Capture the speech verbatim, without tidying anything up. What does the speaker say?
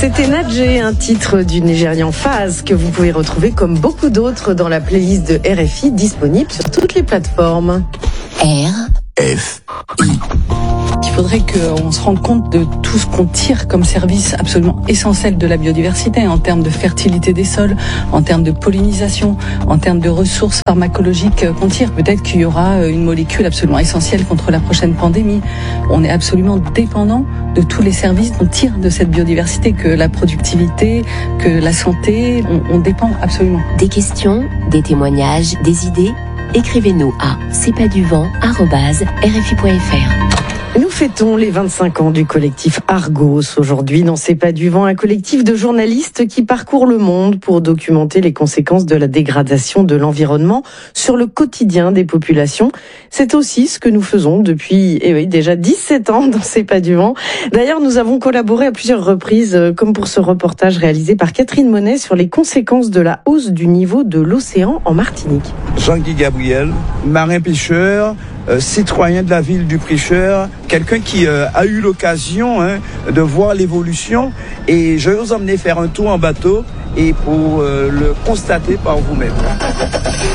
C'était Nadjé, un titre du Nigérian Faz que vous pouvez retrouver comme beaucoup d'autres dans la playlist de R F I disponible sur toutes les plateformes. R F I. Il faudrait qu'on se rende compte de tout ce qu'on tire comme service absolument essentiel de la biodiversité en termes de fertilité des sols, en termes de pollinisation, en termes de ressources pharmacologiques qu'on tire. Peut-être qu'il y aura une molécule absolument essentielle contre la prochaine pandémie. On est absolument dépendant de tous les services dont tire de cette biodiversité, que la productivité, que la santé, on, on dépend absolument. Des questions, des témoignages, des idées, écrivez-nous à c'est pas du vent arobase r f i point f r. Nous fêtons les vingt-cinq ans du collectif Argos aujourd'hui dans C'est pas du vent, un collectif de journalistes qui parcourt le monde pour documenter les conséquences de la dégradation de l'environnement sur le quotidien des populations. C'est aussi ce que nous faisons depuis eh oui, déjà dix-sept ans dans C'est pas du vent. D'ailleurs, nous avons collaboré à plusieurs reprises, comme pour ce reportage réalisé par Catherine Monet sur les conséquences de la hausse du niveau de l'océan en Martinique. Jean-Guy Gabriel, marin-pêcheur, Euh, citoyen de la ville du Prêcheur, quelqu'un qui euh, a eu l'occasion hein, de voir l'évolution, et je vais vous emmener faire un tour en bateau et pour euh, le constater par vous-même.